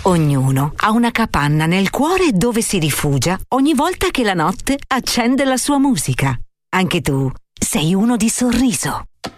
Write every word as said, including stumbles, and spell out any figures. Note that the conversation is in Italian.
Ognuno ha una capanna nel cuore dove si rifugia ogni volta che la notte accende la sua musica. Anche tu sei uno di Sorriso.